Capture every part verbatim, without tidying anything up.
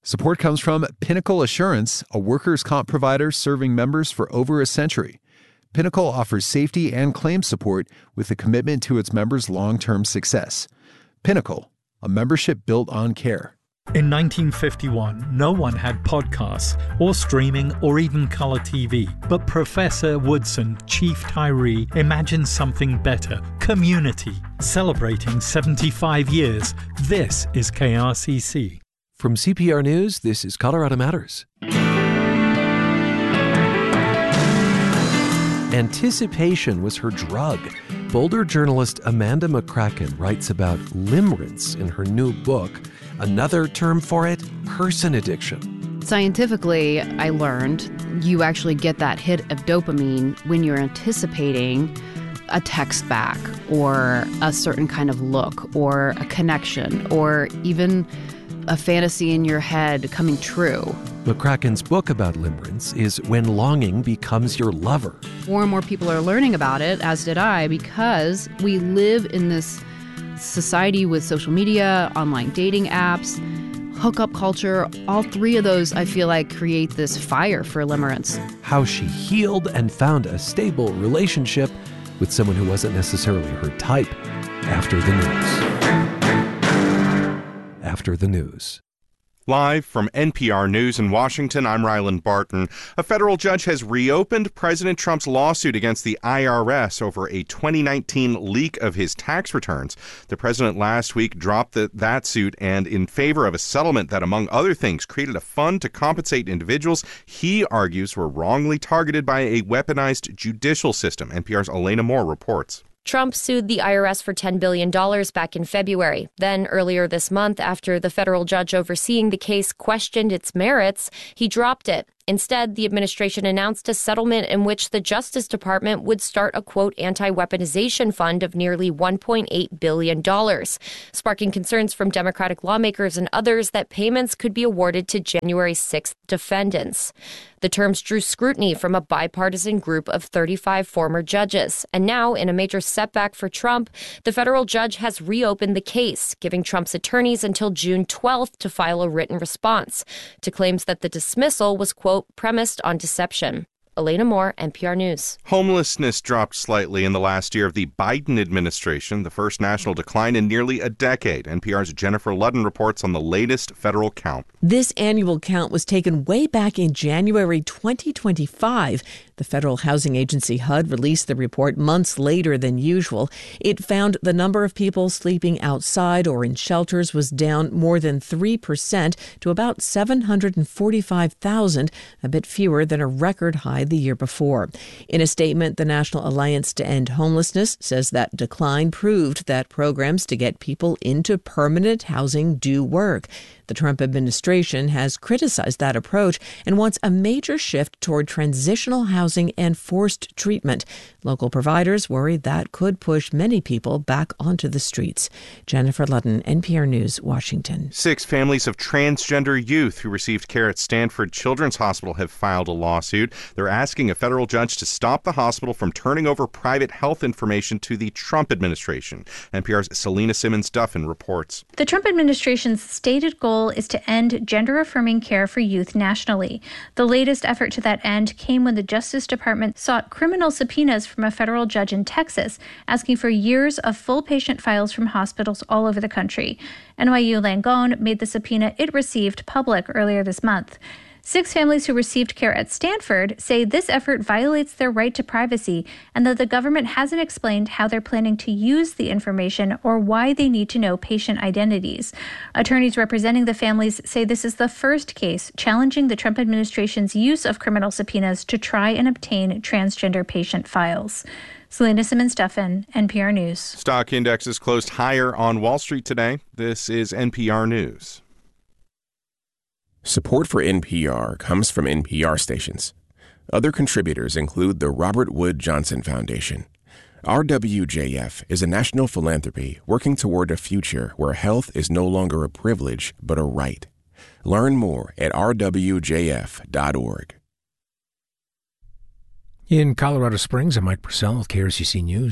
Support comes from Pinnacle Assurance, a workers' comp provider serving members for over a century. Pinnacle offers safety and claim support with a commitment to its members' long-term success. Pinnacle, a membership built on care. In nineteen fifty-one, no one had podcasts or streaming or even color T V. But Professor Woodson, Chief Tyree, imagined something better. Community. Celebrating seventy-five years. This is K R C C. From C P R News, this is Colorado Matters. Anticipation was her drug. Boulder journalist Amanda McCracken writes about limerence in her new book. Another term for it, person addiction. Scientifically, I learned you actually get that hit of dopamine when you're anticipating a text back or a certain kind of look or a connection or even a fantasy in your head coming true. McCracken's book about limerence is When Longing Becomes Your Lover. More and more people are learning about it, as did I, because we live in this society with social media, online dating apps, hookup culture. All three of those, I feel like, create this fire for limerence. How she healed and found a stable relationship with someone who wasn't necessarily her type. After the news. After the news. Live from N P R News in Washington, I'm Ryland Barton. A federal judge has reopened President Trump's lawsuit against the I R S over a twenty nineteen leak of his tax returns. The president last week dropped the, that suit and in favor of a settlement that, among other things, created a fund to compensate individuals he argues were wrongly targeted by a weaponized judicial system. N P R's Elena Moore reports. Trump sued the I R S for ten billion dollars back in February. Then, earlier this month, after the federal judge overseeing the case questioned its merits, he dropped it. Instead, the administration announced a settlement in which the Justice Department would start a, quote, anti-weaponization fund of nearly one point eight billion dollars, sparking concerns from Democratic lawmakers and others that payments could be awarded to January sixth defendants. The terms drew scrutiny from a bipartisan group of thirty-five former judges. And now, in a major setback for Trump, the federal judge has reopened the case, giving Trump's attorneys until June twelfth to file a written response to claims that the dismissal was, quote, premised on deception. Elena Moore, N P R News. Homelessness dropped slightly in the last year of the Biden administration, the first national decline in nearly a decade. N P R's Jennifer Ludden reports on the latest federal count. This annual count was taken way back in January twenty twenty-five. The Federal Housing Agency, H U D, released the report months later than usual. It found the number of people sleeping outside or in shelters was down more than three percent to about seven hundred forty-five thousand, a bit fewer than a record high the year before. In a statement, the National Alliance to End Homelessness says that decline proved that programs to get people into permanent housing do work. The Trump administration has criticized that approach and wants a major shift toward transitional housing and forced treatment. Local providers worry that could push many people back onto the streets. Jennifer Ludden, N P R News, Washington. Six families of transgender youth who received care at Stanford Children's Hospital have filed a lawsuit. They're asking a federal judge to stop the hospital from turning over private health information to the Trump administration. N P R's Selena Simmons-Duffin reports. The Trump administration's stated goal is to end gender-affirming care for youth nationally. The latest effort to that end came when the Justice Department sought criminal subpoenas from a federal judge in Texas, asking for years of full patient files from hospitals all over the country. N Y U Langone made the subpoena it received public earlier this month. Six families who received care at Stanford say this effort violates their right to privacy and that the government hasn't explained how they're planning to use the information or why they need to know patient identities. Attorneys representing the families say this is the first case challenging the Trump administration's use of criminal subpoenas to try and obtain transgender patient files. Selena Simmons-Duffin, N P R News. Stock indexes closed higher on Wall Street today. This is N P R News. Support for N P R comes from N P R stations. Other contributors include the Robert Wood Johnson Foundation. R W J F is a national philanthropy working toward a future where health is no longer a privilege but a right. Learn more at r w j f dot org. In Colorado Springs, I'm Mike Purcell with K R C C News.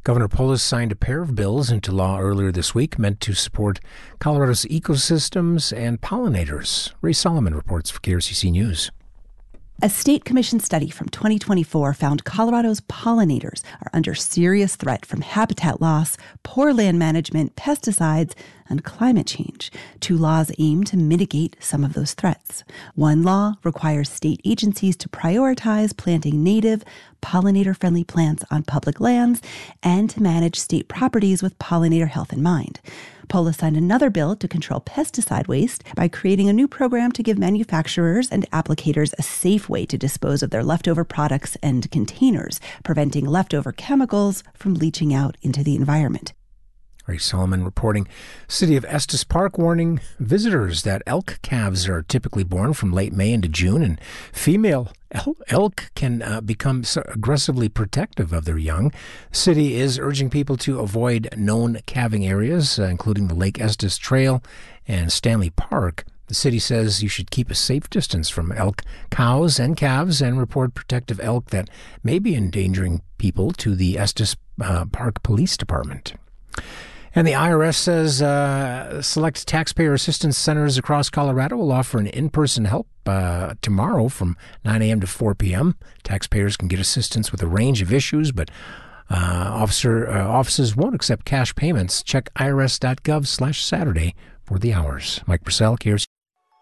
Governor Polis signed a pair of bills into law earlier this week meant to support Colorado's ecosystems and pollinators. Ray Solomon reports for K R C C News. A state commission study from twenty twenty-four found Colorado's pollinators are under serious threat from habitat loss, poor land management, pesticides, and climate change. Two laws aim to mitigate some of those threats. One law requires state agencies to prioritize planting native, pollinator-friendly plants on public lands and to manage state properties with pollinator health in mind. Polis signed another bill to control pesticide waste by creating a new program to give manufacturers and applicators a safe way to dispose of their leftover products and containers, preventing leftover chemicals from leaching out into the environment. Ray Solomon reporting. City of Estes Park warning visitors that elk calves are typically born from late May into June, and female elk can uh, become aggressively protective of their young. The city is urging people to avoid known calving areas, uh, including the Lake Estes Trail and Stanley Park. The city says you should keep a safe distance from elk, cows, and calves and report protective elk that may be endangering people to the Estes uh, Park Police Department. And the I R S says uh, select taxpayer assistance centers across Colorado will offer an in-person help uh, tomorrow from nine a.m. to four p.m. Taxpayers can get assistance with a range of issues, but uh, officer uh, offices won't accept cash payments. Check irs.gov slash Saturday for the hours. Mike Purcell, K R C.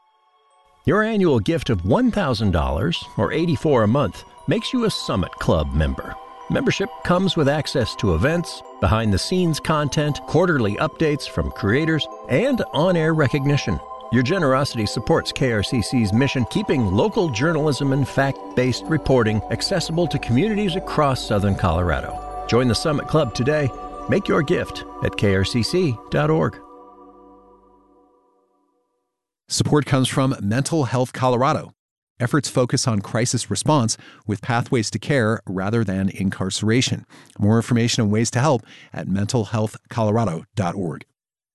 Your annual gift of one thousand dollars or eighty-four dollars a month makes you a Summit Club member. Membership comes with access to events, behind-the-scenes content, quarterly updates from creators, and on-air recognition. Your generosity supports K R C C's mission, keeping local journalism and fact-based reporting accessible to communities across southern Colorado. Join the Summit Club today. Make your gift at k r c c dot org. Support comes from Mental Health Colorado. Efforts focus on crisis response with pathways to care rather than incarceration. More information and ways to help at mental health colorado dot org.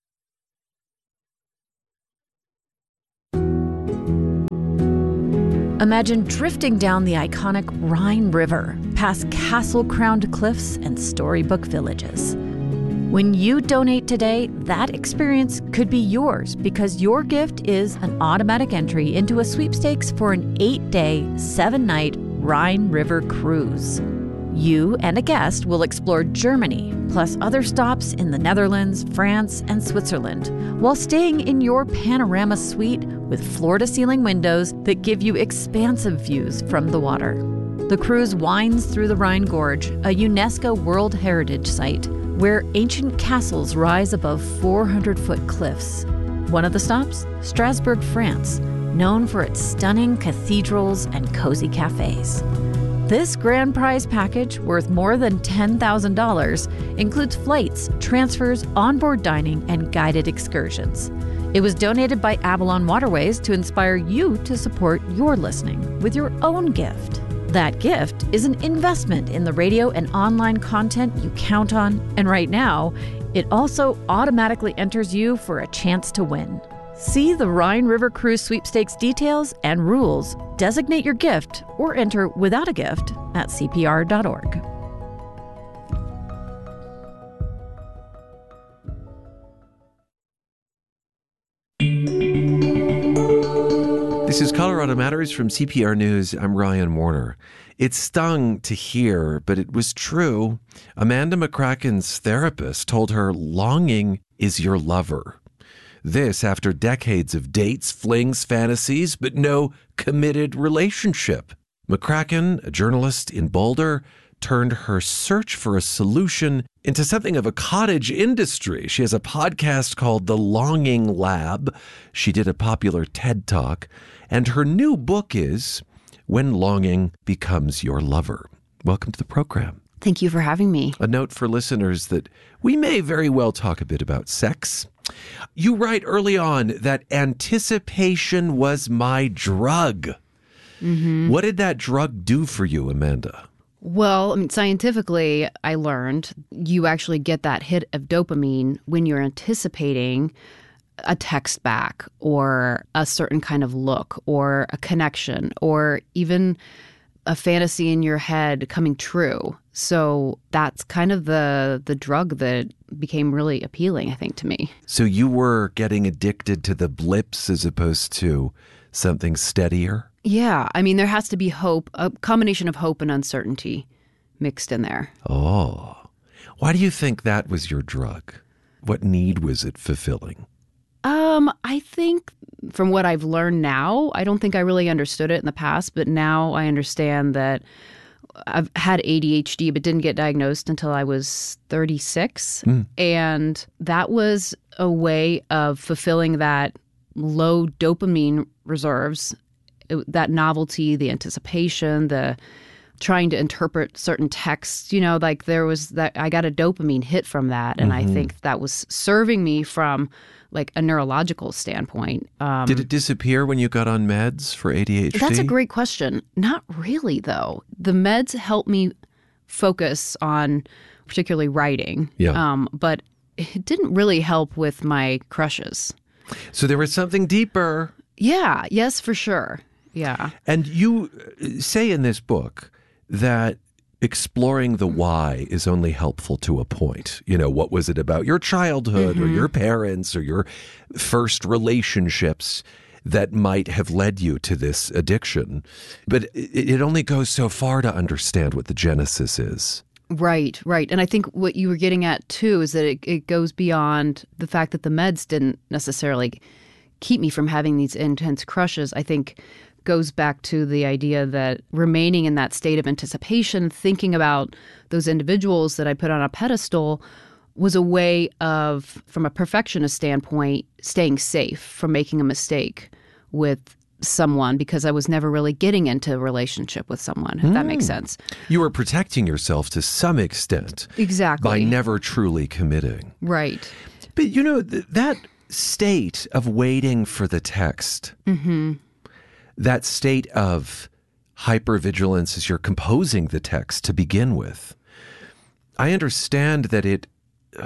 Imagine drifting down the iconic Rhine River, past castle-crowned cliffs and storybook villages. When you donate today, that experience could be yours because your gift is an automatic entry into a sweepstakes for an eight-day, seven-night Rhine River cruise. You and a guest will explore Germany, plus other stops in the Netherlands, France, and Switzerland, while staying in your panorama suite with floor-to-ceiling windows that give you expansive views from the water. The cruise winds through the Rhine Gorge, a UNESCO World Heritage Site, where ancient castles rise above four hundred foot cliffs. One of the stops, Strasbourg, France, known for its stunning cathedrals and cozy cafes. This grand prize package, worth more than ten thousand dollars, includes flights, transfers, onboard dining, and guided excursions. It was donated by Avalon Waterways to inspire you to support your listening with your own gift. That gift is an investment in the radio and online content you count on, and right now, it also automatically enters you for a chance to win. See the Rhine River Cruise Sweepstakes details and rules, designate your gift, or enter without a gift at c p r dot org. This is Colorado Matters from C P R News. I'm Ryan Warner. It stung to hear, but it was true. Amanda McCracken's therapist told her longing is your lover. This after decades of dates, flings, fantasies, but no committed relationship. McCracken, a journalist in Boulder, turned her search for a solution into something of a cottage industry. She has a podcast called The Longing Lab. She did a popular TED Talk. And her new book is When Longing Becomes Your Lover. Welcome to the program. Thank you for having me. A note for listeners that we may very well talk a bit about sex. You write early on that anticipation was my drug. Mm-hmm. What did that drug do for you, Amanda? Well, I mean, scientifically, I learned you actually get that hit of dopamine when you're anticipating a text back or a certain kind of look or a connection or even a fantasy in your head coming true. So that's kind of the the drug that became really appealing, I think, to me. So you were getting addicted to the blips as opposed to something steadier? Yeah. I mean, there has to be hope, a combination of hope and uncertainty mixed in there. Oh. Why do you think that was your drug? What need was it fulfilling? Um, I think from what I've learned now, I don't think I really understood it in the past, but now I understand that I've had A D H D, but didn't get diagnosed until I was thirty-six. Mm. And that was a way of fulfilling that low dopamine reserves, that novelty, the anticipation, the trying to interpret certain texts, you know, like there was that, I got a dopamine hit from that. And mm-hmm. I think that was serving me from like a neurological standpoint. Um, Did it disappear when you got on meds for A D H D? That's a great question. Not really, though. The meds helped me focus on particularly writing. Yeah. Um, but it didn't really help with my crushes. So there was something deeper. Yeah. Yes, for sure. Yeah. And you say in this book that exploring the why is only helpful to a point. You know, what was it about your childhood mm-hmm. or your parents or your first relationships that might have led you to this addiction? But it, it only goes so far to understand what the genesis is. Right, right. And I think what you were getting at, too, is that it, it goes beyond the fact that the meds didn't necessarily keep me from having these intense crushes. I think goes back to the idea that remaining in that state of anticipation, thinking about those individuals that I put on a pedestal, was a way of, from a perfectionist standpoint, staying safe from making a mistake with someone, because I was never really getting into a relationship with someone, if mm. that makes sense. You were protecting yourself to some extent. Exactly. By never truly committing. Right. But, you know, th- that state of waiting for the text, mm-hmm. that state of hypervigilance as you're composing the text to begin with, I understand that it uh,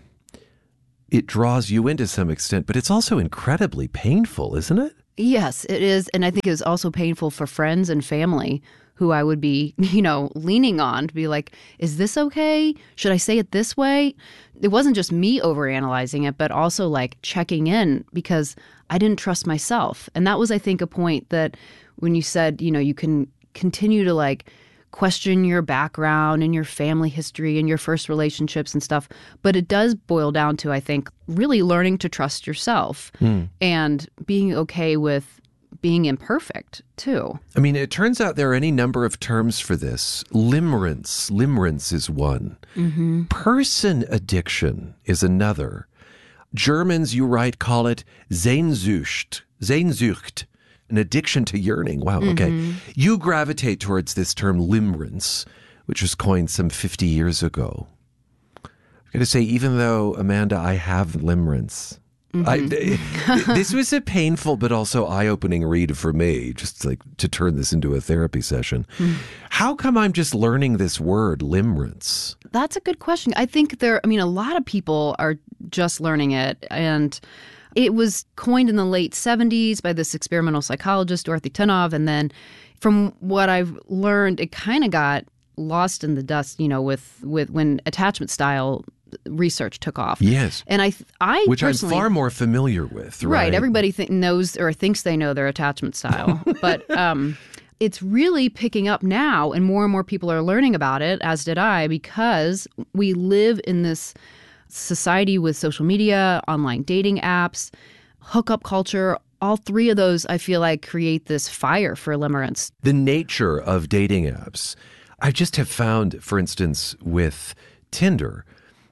it draws you in to some extent, but it's also incredibly painful, isn't it? Yes, it is. And I think it was also painful for friends and family who I would be, you know, leaning on to be like, is this okay? Should I say it this way? It wasn't just me overanalyzing it, but also like checking in because I didn't trust myself. And that was, I think, a point that when you said, you know, you can continue to like question your background and your family history and your first relationships and stuff. But it does boil down to, I think, really learning to trust yourself mm. and being okay with being imperfect, too. I mean, it turns out there are any number of terms for this. Limerence. Limerence is one. Mm-hmm. Person addiction is another. Germans, you write, call it Sehnsucht. Sehnsucht. An addiction to yearning. Wow, okay. Mm-hmm. You gravitate towards this term limerence, which was coined some fifty years ago. I'm going to say, even though, Amanda, I have limerence, mm-hmm. I, this was a painful but also eye-opening read for me, just like to turn this into a therapy session. Mm. How come I'm just learning this word, limerence? That's a good question. I think there, I mean, a lot of people are just learning it, and it was coined in the late seventies by this experimental psychologist, Dorothy Tennov. And then from what I've learned, it kind of got lost in the dust, you know, with, with when attachment style research took off. Yes. And I, I Which I'm personally, far more familiar with. Right. Right. Everybody th- knows or thinks they know their attachment style. But um, it's really picking up now, and more and more people are learning about it, as did I, because we live in this society with social media, online dating apps, hookup culture. All three of those, I feel like, create this fire for limerence. The nature of dating apps, I just have found, for instance, with Tinder,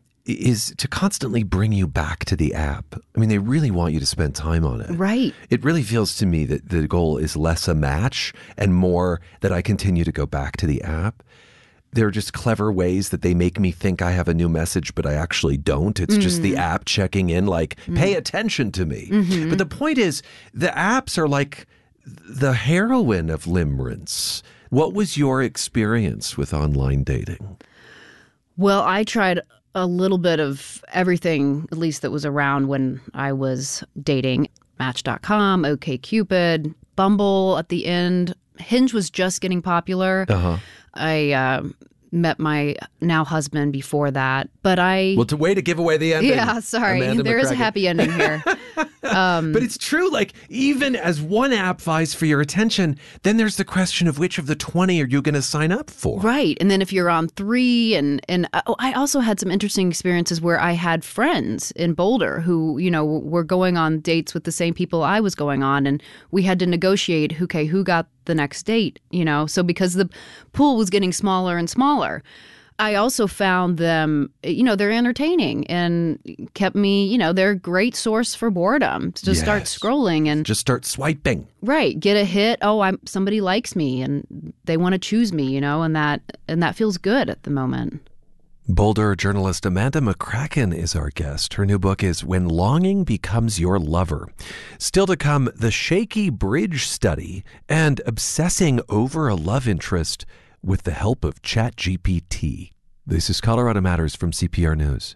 is to constantly bring you back to the app. I mean, they really want you to spend time on it. Right. It really feels to me that the goal is less a match and more that I continue to go back to the app. There are just clever ways that they make me think I have a new message, but I actually don't. It's mm. just the app checking in like, mm. pay attention to me. Mm-hmm. But the point is, the apps are like the heroine of limerence. What was your experience with online dating? Well, I tried a little bit of everything, at least that was around when I was dating. Match dot com, OkCupid, Bumble at the end. Hinge was just getting popular. Uh-huh. I uh, met my now husband before that, but I... Well, to way to give away the ending. Yeah, sorry. Amanda There is a McCracken. happy ending here. Um, but it's true, like, even as one app vies for your attention, then there's the question of which of the twenty are you going to sign up for? Right. And then if you're on three, and, and oh, I also had some interesting experiences where I had friends in Boulder who, you know, were going on dates with the same people I was going on. And we had to negotiate, okay, who got the next date, you know? So because the pool was getting smaller and smaller, I also found them, you know, they're entertaining and kept me, you know, they're a great source for boredom to just Yes. start scrolling and Just start swiping. right, get a hit. Oh, I'm somebody likes me and they want to choose me, you know, and that and that feels good at the moment. Boulder journalist Amanda McCracken is our guest. Her new book is When Longing Becomes Your Lover. Still to come, the shaky bridge study and obsessing over a love interest with the help of ChatGPT. This is Colorado Matters from C P R News.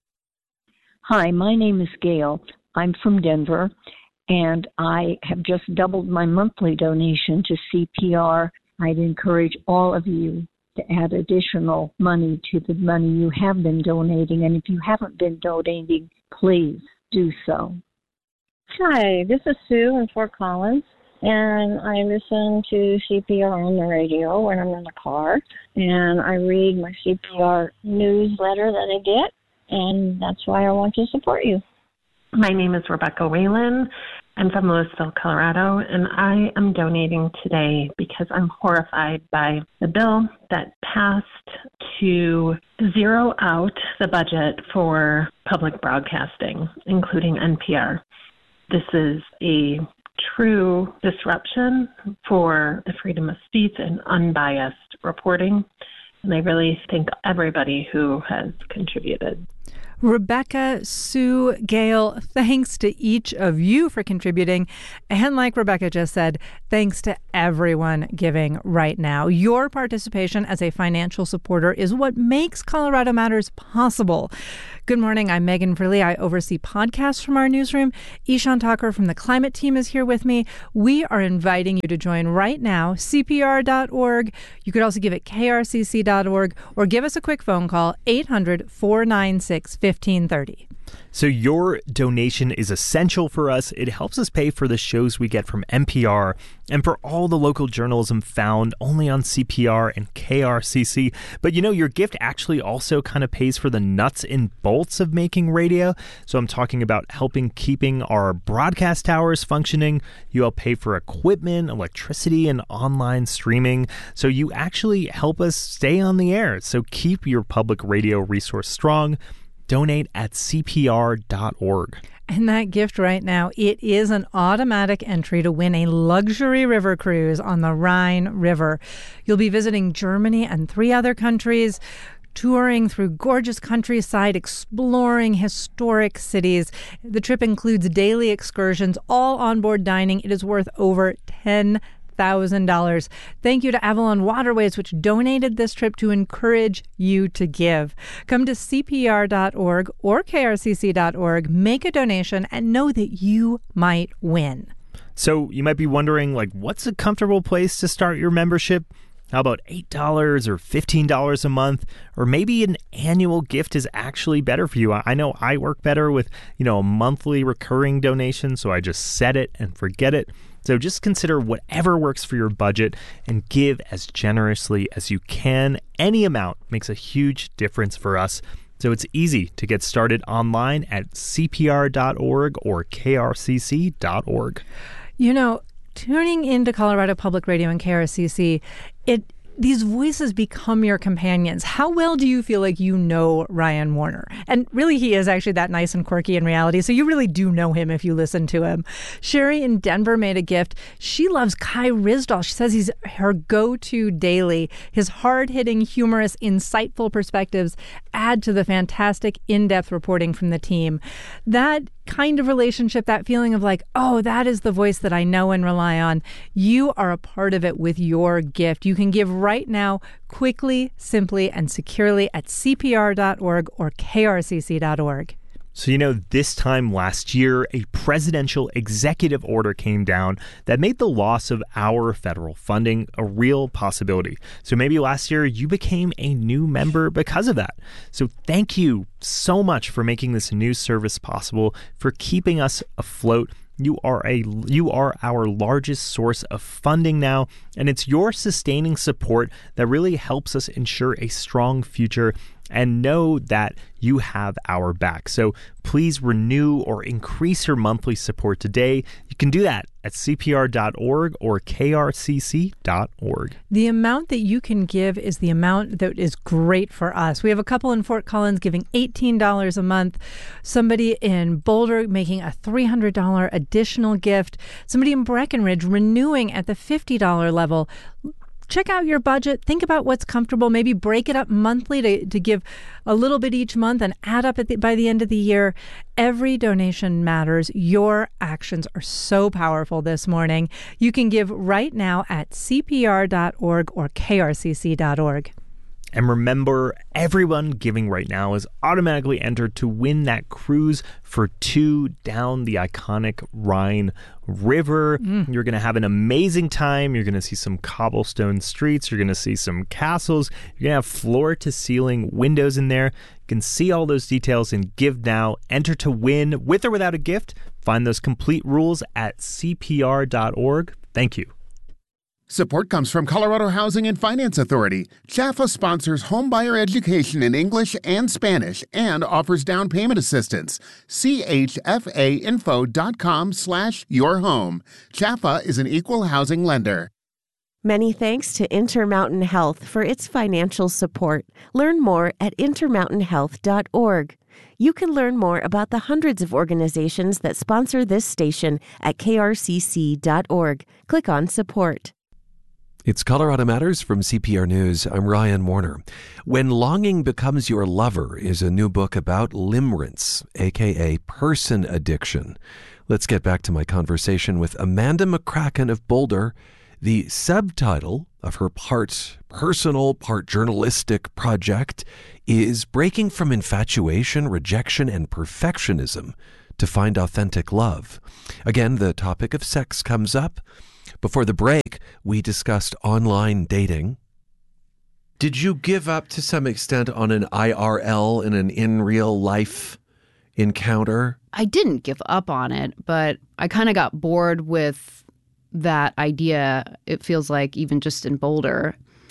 Hi, my name is Gail. I'm from Denver, and I have just doubled my monthly donation to C P R. I'd encourage all of you to add additional money to the money you have been donating, and if you haven't been donating, please do so. Hi, this is Sue in Fort Collins, and I listen to C P R on the radio when I'm in the car, and I read my C P R newsletter that I get, and that's why I want to support you. My name is Rebecca Whalen. I'm from Louisville, Colorado, and I am donating today because I'm horrified by the bill that passed to zero out the budget for public broadcasting, including N P R. This is a true disruption for the freedom of speech and unbiased reporting, and I really thank everybody who has contributed. Rebecca, Sue, Gail, thanks to each of you for contributing. And like Rebecca just said, thanks to everyone giving right now. Your participation as a financial supporter is what makes Colorado Matters possible. Good morning. I'm Megan Verlee. I oversee podcasts from our newsroom. Ishan Thakur from the climate team is here with me. We are inviting you to join right now, C P R dot org. You could also give at K R C C dot org or give us a quick phone call, eight hundred, four nine six, fifteen thirty. So your donation is essential for us. It helps us pay for the shows we get from N P R and for all the local journalism found only on C P R and K R C C. But you know, your gift actually also kind of pays for the nuts and bolts of making radio. So I'm talking about helping keeping our broadcast towers functioning. You help pay for equipment, electricity, and online streaming. So you actually help us stay on the air. So keep your public radio resource strong. Donate at C P R dot org. And that gift right now, it is an automatic entry to win a luxury river cruise on the Rhine River. You'll be visiting Germany and three other countries, touring through gorgeous countryside, exploring historic cities. The trip includes daily excursions, all onboard dining. It is worth over ten thousand dollars. Thank you to Avalon Waterways, which donated this trip to encourage you to give. Come to C P R dot org or K R C C dot org, make a donation, and know that you might win. So you might be wondering, like, what's a comfortable place to start your membership? How about eight dollars or fifteen dollars a month? Or maybe an annual gift is actually better for you. I know I work better with, you know, a monthly recurring donation, so I just set it and forget it. So just consider whatever works for your budget and give as generously as you can. Any amount makes a huge difference for us. So it's easy to get started online at C P R dot org or K R C C dot org. You know, tuning into Colorado Public Radio and K R C C, it these voices become your companions. How well do you feel like you know Ryan Warner? And really, he is actually that nice and quirky in reality, so you really do know him if you listen to him. Sherry in Denver made a gift. She loves Kai Ryssdal. She says he's her go-to daily. His hard-hitting, humorous, insightful perspectives add to the fantastic in-depth reporting from the team. That kind of relationship, that feeling of like, oh, that is the voice that I know and rely on. You are a part of it with your gift. You can give right now, quickly, simply, and securely at C P R dot org or K R C C dot org. So, you know, this time last year, a presidential executive order came down that made the loss of our federal funding a real possibility. So maybe last year you became a new member because of that. So thank you so much for making this news service possible, for keeping us afloat. You are a you are our largest source of funding now, and it's your sustaining support that really helps us ensure a strong future and know that you have our back. So please renew or increase your monthly support today. You can do that at C P R dot org or K R C C dot org. The amount that you can give is the amount that is great for us. We have a couple in Fort Collins giving eighteen dollars a month, somebody in Boulder making a three hundred dollars additional gift, somebody in Breckenridge renewing at the fifty dollars level. Check out your budget. Think about what's comfortable. Maybe break it up monthly to, to give a little bit each month and add up at the, by the end of the year. Every donation matters. Your actions are so powerful this morning. You can give right now at C P R dot org or K R C C dot org. And remember, everyone giving right now is automatically entered to win that cruise for two down the iconic Rhine River. Mm. You're going to have an amazing time. You're going to see some cobblestone streets. You're going to see some castles. You're going to have floor-to-ceiling windows in there. You can see all those details and give now. Enter to win with or without a gift. Find those complete rules at C P R dot org. Thank you. Support comes from Colorado Housing and Finance Authority. C H A F A sponsors homebuyer education in English and Spanish and offers down payment assistance. C H F A info dot com slash your home. C H A F A is an equal housing lender. Many thanks to Intermountain Health for its financial support. Learn more at intermountain health dot org. You can learn more about the hundreds of organizations that sponsor this station at K R C C dot org. Click on support. It's Colorado Matters from C P R News. I'm Ryan Warner. When Longing Becomes Your Lover is a new book about limerence, aka person addiction. Let's get back to my conversation with Amanda McCracken of Boulder. The subtitle of her part personal, part journalistic project is Breaking from Infatuation, Rejection, and Perfectionism to Find Authentic Love. Again, the topic of sex comes up. Before the break, we discussed online dating. Did you give up to some extent on an I R L in an in real life encounter? I didn't give up on it, but I kind of got bored with that idea. It feels like even just in Boulder.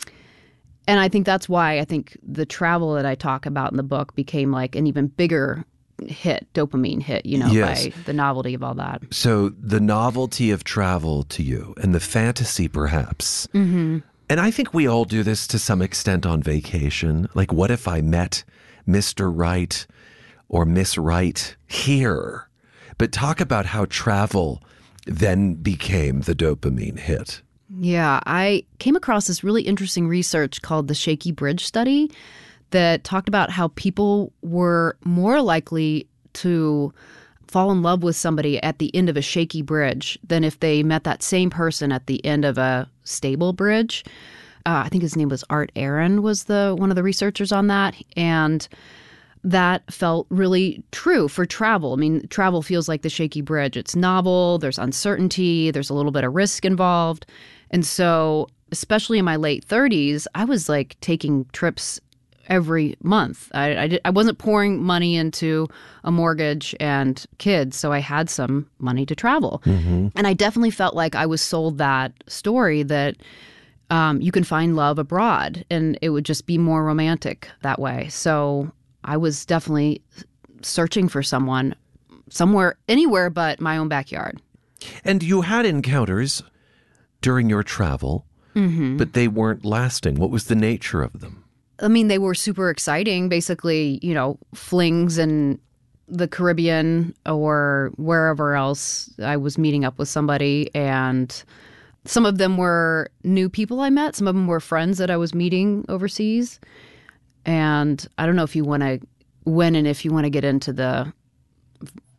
And I think that's why I think the travel that I talk about in the book became like an even bigger hit, dopamine hit, you know, yes. by the novelty of all that. So the novelty of travel to you and the fantasy, perhaps. Mm-hmm. And I think we all do this to some extent on vacation. Like, what if I met Mister Right or Miss Right here? But talk about how travel then became the dopamine hit. Yeah, I came across this really interesting research called the Shaky Bridge Study that talked about how people were more likely to fall in love with somebody at the end of a shaky bridge than if they met that same person at the end of a stable bridge. Uh, I think his name was Art Aaron was the one of the researchers on that. And that felt really true for travel. I mean, travel feels like the shaky bridge. It's novel, there's uncertainty, there's a little bit of risk involved. And so, especially in my late thirties, I was like taking trips every month. I, I, did, I wasn't pouring money into a mortgage and kids, so I had some money to travel. Mm-hmm. And I definitely felt like I was sold that story that um, you can find love abroad, and it would just be more romantic that way. So I was definitely searching for someone somewhere, anywhere but my own backyard. And you had encounters during your travel, mm-hmm. but they weren't lasting. What was the nature of them? I mean, they were super exciting, basically, you know, flings in the Caribbean or wherever else I was meeting up with somebody. And some of them were new people I met. Some of them were friends that I was meeting overseas. And I don't know if you want to, when and if you want to get into the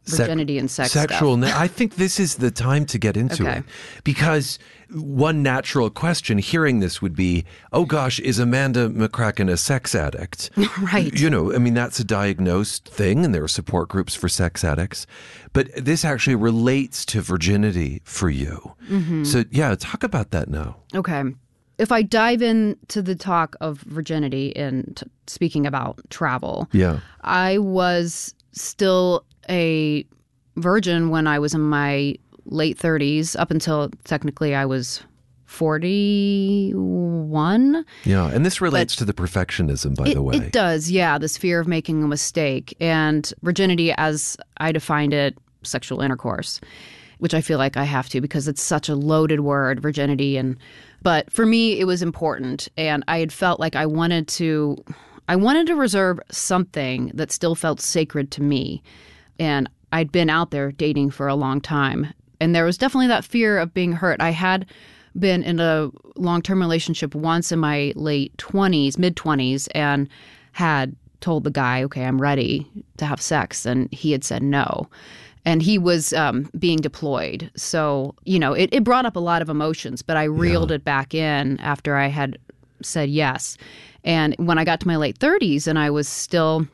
virginity Sec- and sex sexual. stuff. Na- I think this is the time to get into Okay. it, because one natural question hearing this would be, oh gosh, is Amanda McCracken a sex addict? Right. You know, I mean, that's a diagnosed thing, and there are support groups for sex addicts. But this actually relates to virginity for you. Mhm. So, yeah, talk about that now. Okay. If I dive into the talk of virginity and t- speaking about travel, Yeah. I was still a virgin when I was in my late thirties, up until technically I was forty-one. Yeah, and this relates to the perfectionism, by it, the way. It does, yeah, this fear of making a mistake. And virginity, as I defined it, sexual intercourse, which I feel like I have to because it's such a loaded word, virginity. And but for me, it was important. And I had felt like I wanted to, I wanted to reserve something that still felt sacred to me. And I'd been out there dating for a long time. And there was definitely that fear of being hurt. I had been in a long-term relationship once in my late twenties, mid-twenties, and had told the guy, okay, I'm ready to have sex. And he had said no. And he was um, being deployed. So, you know, it, it brought up a lot of emotions, but I reeled it back in after I had said yes. And when I got to my late thirties and I was still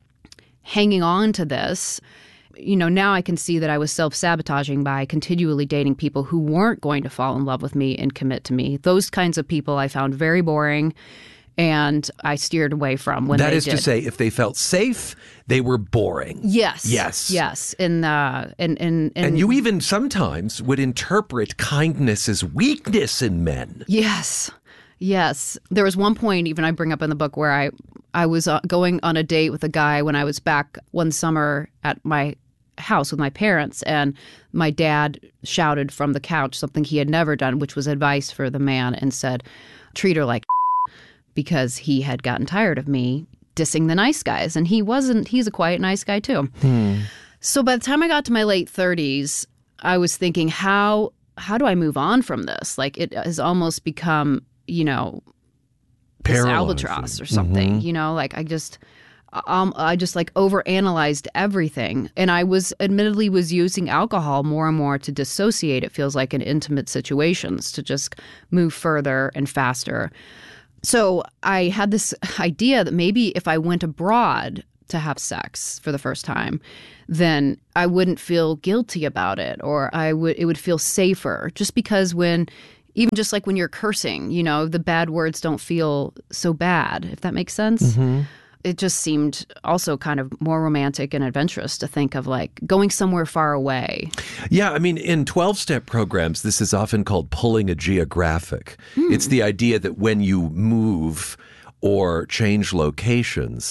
hanging on to this, you know, now I can see that I was self-sabotaging by continually dating people who weren't going to fall in love with me and commit to me. Those kinds of people I found very boring, and I steered away from when That they is did. to say, if they felt safe, they were boring. Yes. Yes. Yes. And, uh, and, and, and, And you even sometimes would interpret kindness as weakness in men. Yes. Yes. There was one point, even I bring up in the book, where I, I was uh, going on a date with a guy when I was back one summer at my house with my parents, and my dad shouted from the couch something he had never done, which was advice for the man, and said, treat her like because he had gotten tired of me dissing the nice guys. And he wasn't, he's a quiet, nice guy too. Hmm. So by the time I got to my late thirties, I was thinking, how how do I move on from this? Like, it has almost become, you know, this Paralyzing. albatross or something, Mhm. you know, like I just, um, I just like overanalyzed everything. And I was admittedly was using alcohol more and more to dissociate, it feels like, in intimate situations, to just move further and faster. So I had this idea that maybe if I went abroad to have sex for the first time, then I wouldn't feel guilty about it, or I would it would feel safer, just because when even just like when you're cursing, you know, the bad words don't feel so bad, if that makes sense. Mm-hmm. It just seemed also kind of more romantic and adventurous to think of like going somewhere far away. Yeah, I mean, in twelve-step programs, this is often called pulling a geographic. It's the idea that when you move or change locations,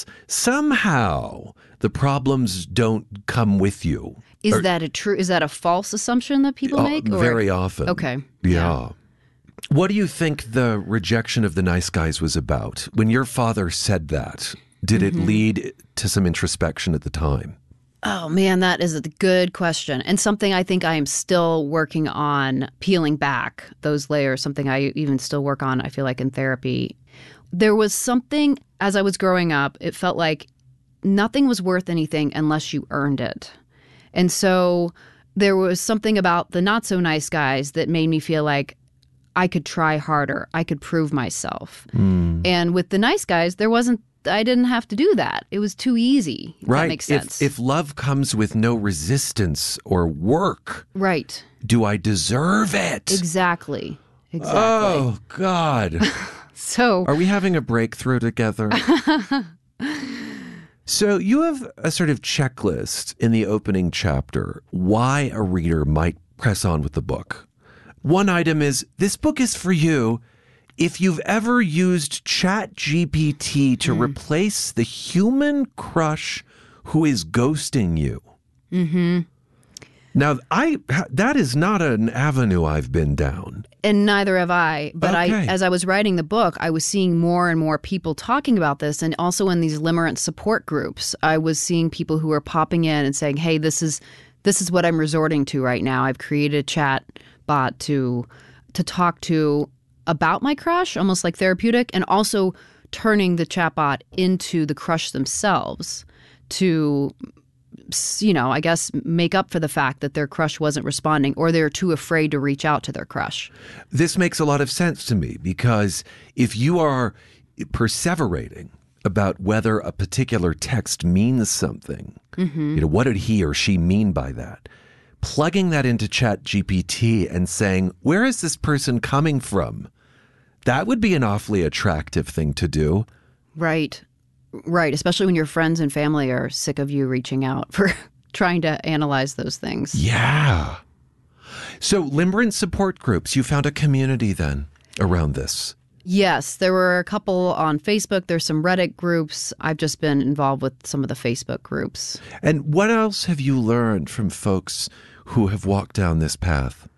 somehow the problems don't come with you. Is Or- that a true, is that a false assumption that people Oh, make? Or- very often. Okay. Yeah. What do you think the rejection of the nice guys was about? When your father said that, did Mm-hmm. it lead to some introspection at the time? Oh, man, that is a good question. And something I think I am still working on peeling back those layers, something I even still work on, I feel like, in therapy. There was something, as I was growing up, it felt like nothing was worth anything unless you earned it. And so there was something about the not so nice guys that made me feel like I could try harder. I could prove myself. Mm. And with the nice guys, there wasn't, I didn't have to do that. It was too easy. If Right. That makes sense. If, if love comes with no resistance or work, right. do I deserve it? Exactly. Exactly. Oh, God. So are we having a breakthrough together? So you have a sort of checklist in the opening chapter why a reader might press on with the book. One item is, this book is for you if you've ever used ChatGPT to mm. replace the human crush who is ghosting you. Mm-hmm. Now, I that is not an avenue I've been down. And neither have I. But Okay. I, as I was writing the book, I was seeing more and more people talking about this. And also in these limerent support groups, I was seeing people who were popping in and saying, hey, this is this is what I'm resorting to right now. I've created a chat bot to to talk to about my crush, almost like therapeutic, and also turning the chatbot into the crush themselves to you know, I guess make up for the fact that their crush wasn't responding, or they're too afraid to reach out to their crush. This makes a lot of sense to me, because if you are perseverating about whether a particular text means something, mm-hmm. you know, what did he or she mean by that? Plugging that into Chat G P T and saying, where is this person coming from? That would be an awfully attractive thing to do. Right. Right. Especially when your friends and family are sick of you reaching out for trying to analyze those things. Yeah. So limerence support groups, you found a community then around this. Yes, there were a couple on Facebook. There's some Reddit groups. I've just been involved with some of the Facebook groups. And what else have you learned from folks who have walked down this path?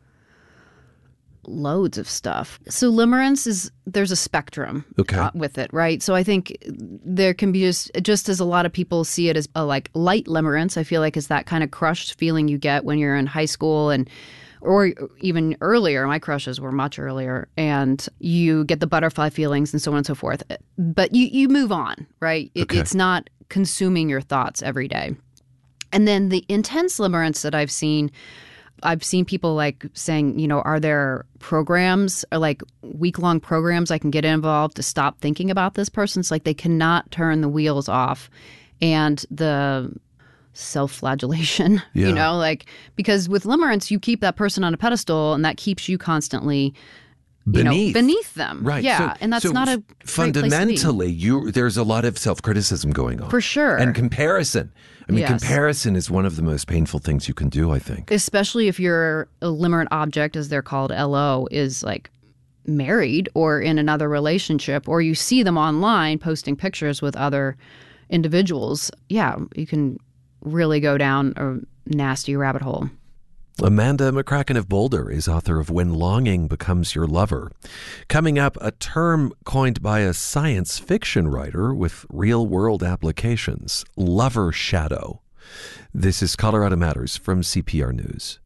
Loads of stuff. So limerence is, there's a spectrum okay. uh, with it, right? So I think there can be just, just as a lot of people see it as a like light limerence, I feel like is that kind of crushed feeling you get when you're in high school and or even earlier. My crushes were much earlier, and you get the butterfly feelings and so on and so forth. But you, you move on, right? It, okay. It's not consuming your thoughts every day. And then the intense limerence that I've seen, I've seen people like saying, you know, are there programs or like week-long programs I can get involved to stop thinking about this person? It's like they cannot turn the wheels off. And the self-flagellation, yeah. you know, like, because with limerence, you keep that person on a pedestal and that keeps you constantly you beneath. know, beneath them. Right. Yeah. So, and that's so not a fundamentally, you there's a lot of self-criticism going on. For sure. And comparison. I mean, yes. comparison is one of the most painful things you can do, I think. Especially if your limerent object, as they're called, L O, is like married or in another relationship, or you see them online posting pictures with other individuals. Yeah, you can really go down a nasty rabbit hole. Amanda McCracken of Boulder is author of When Longing Becomes Your Lover. Coming up, a term coined by a science fiction writer with real-world applications, lover shadow. This is Colorado Matters from C P R News.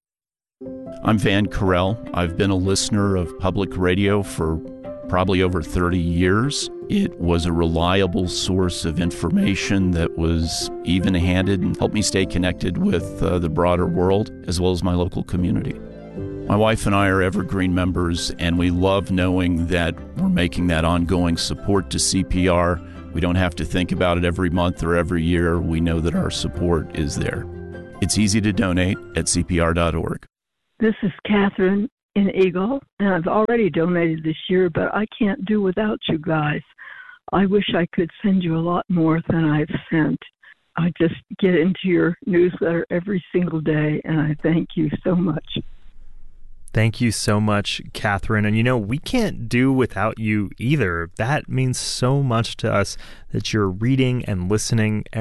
I'm Van Carell. I've been a listener of public radio for probably over thirty years. It was a reliable source of information that was even-handed and helped me stay connected with uh, the broader world as well as my local community. My wife and I are evergreen members, and we love knowing that we're making that ongoing support to C P R. We don't have to think about it every month or every year. We know that our support is there. It's easy to donate at C P R dot org. This is Catherine in Eagle, and I've already donated this year, but I can't do without you guys. I wish I could send you a lot more than I've sent. I just get into your newsletter every single day, and I thank you so much. Thank you so much, Catherine. And you know, we can't do without you either. That means so much to us that you're reading and listening